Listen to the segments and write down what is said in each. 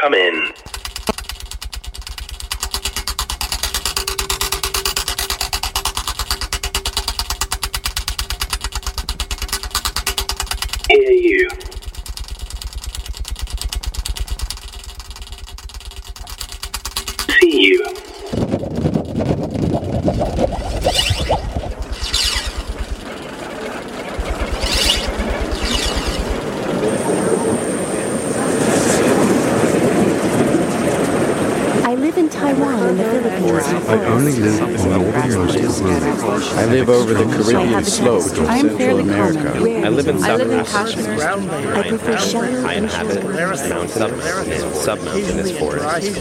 Come in. Hear you. See you. I live in Taiwan in the Philippines. I only live on the northernmost of Peru. I live over the Caribbean slopes of I am Central fairly America. common. I live in I live in Kashmir. Kashmir. I prefer shallow I inhabit mountainous and submountainous forests.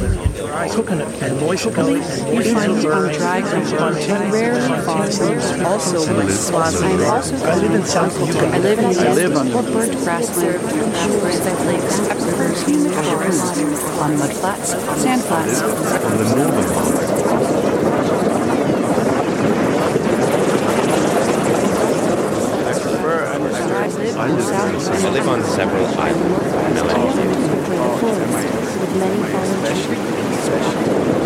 You find me on dry ground and rarely fossils, also swazi. I am also I live in I live in I live on or burnt grassland, shores of lakes. I prefer humid forests, on mudflats, sandflats. On the northern part. I live on several islands. I also prefer the forest with many fallen trees.